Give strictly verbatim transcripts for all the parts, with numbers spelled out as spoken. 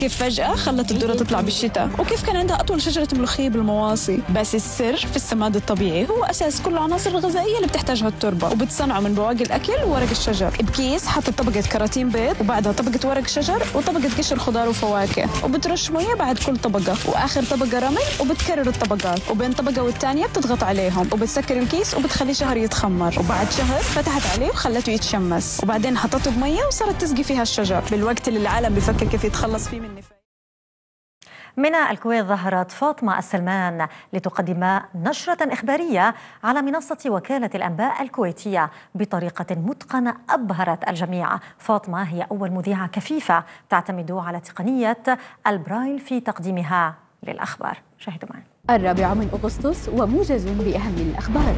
كيف فجأة خلت الذرة تطلع بالشتاء، وكيف كان عندها أطول شجرة ملوخية بالمواصي. بس السر في السماد الطبيعي، هو أساس كل العناصر الغذائية اللي بتحتاجها التربة، وبتصنعه من بواقي الأكل وورق الشجر. بكيس حطت طبقة كراتين بيض، وبعدها طبقة ورق شجر، وطبقة قشر خضار وفواكه، وبترش مية بعد كل طبقة، وآخر طبقة رمل، وبتكرر الطبقات، وبين طبقة والتانية بتضغط عليهم، وبتسكر الكيس وبتخليه شهر يتخمر. وبعد شهر فتحت عليه وخلته يتشمس، وبعدين حطته بمية وصارت تسقي فيها الشجر، بالوقت اللي العالم بيفكر كيف يتخلص فيه من النفايات. من الكويت ظهرت فاطمة السلمان لتقدم نشرة إخبارية على منصة وكالة الأنباء الكويتية بطريقة متقنة أبهرت الجميع. فاطمة هي أول مذيعة كفيفة تعتمد على تقنية البرايل في تقديمها للأخبار. شاهدوا معنا. الرابع من أغسطس وموجز بأهم الأخبار.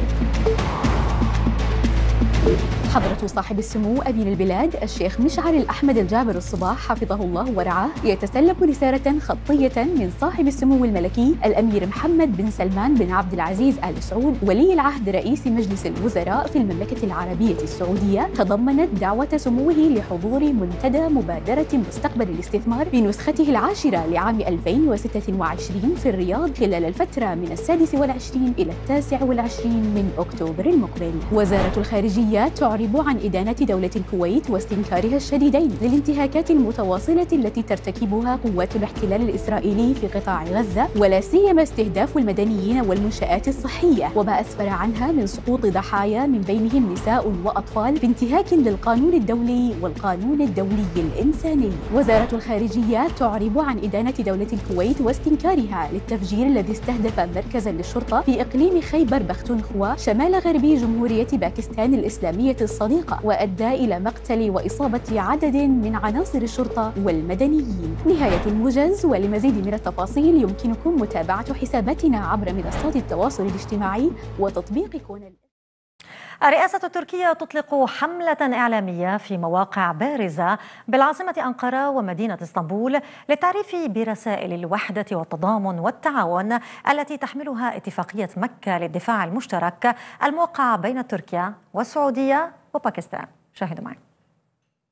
حضرة صاحب السمو أمير البلاد الشيخ مشعل الأحمد الجابر الصباح حفظه الله ورعاه يتسلم رسالة خطية من صاحب السمو الملكي الأمير محمد بن سلمان بن عبد العزيز آل سعود ولي العهد رئيس مجلس الوزراء في المملكة العربية السعودية، تضمنت دعوة سموه لحضور منتدى مبادرة مستقبل الاستثمار بنسخته العاشرة لعام ألفين وستة وعشرين في الرياض خلال الفترة من السادس والعشرين إلى التاسع والعشرين من أكتوبر المقبل. وزارة الخارجية تعرب عن إدانة دولة الكويت واستنكارها الشديدين للانتهاكات المتواصلة التي ترتكبها قوات الاحتلال الإسرائيلي في قطاع غزة، ولا سيما استهداف المدنيين والمنشآت الصحية وما أسفر عنها من سقوط ضحايا من بينهم نساء وأطفال بانتهاك للقانون الدولي والقانون الدولي الإنساني. وزارة الخارجية تعرب عن إدانة دولة الكويت واستنكارها للتفجير الذي استهدف مركزا للشرطة في إقليم خيبر بختونخوا شمال غربي جمهورية باكستان الإسلامية الصديقة، وأدى إلى مقتل وإصابة عدد من عناصر الشرطة والمدنيين. نهاية الموجز، ولمزيد من التفاصيل يمكنكم متابعة حساباتنا عبر منصات التواصل الاجتماعي وتطبيق كون. الرئاسة التركية تطلق حملة إعلامية في مواقع بارزة بالعاصمة أنقرة ومدينة اسطنبول للتعريف برسائل الوحدة والتضامن والتعاون التي تحملها اتفاقية مكة للدفاع المشترك الموقعة بين تركيا والسعودية وباكستان. شاهدوا معي.